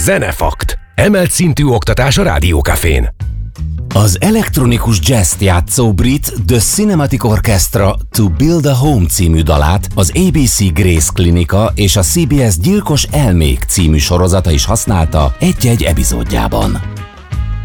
Zenefakt. Emelt szintű oktatás a Rádiókafén. Az elektronikus jazzt játszó brit The Cinematic Orchestra To Build a Home című dalát az ABC Grace Klinika és a CBS Gyilkos elmék című sorozata is használta egy-egy epizódjában.